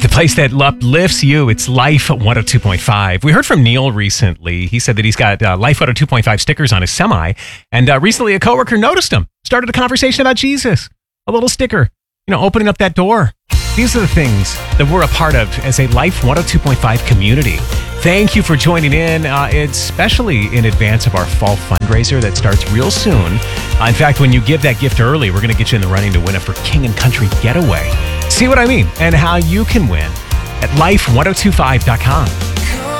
The place that uplifts you, it's Life 102.5. We heard from Neil recently. He said that he's got Life 102.5 stickers on his semi. And recently a coworker noticed him, started a conversation about Jesus. A little sticker, opening up that door. These are the things that we're a part of as a Life 102.5 community. Thank you for joining in, especially in advance of our fall fundraiser that starts real soon. In fact, when you give that gift early, we're going to get you in the running to win it for King and Country Getaway. See what I mean and how you can win at life1025.com.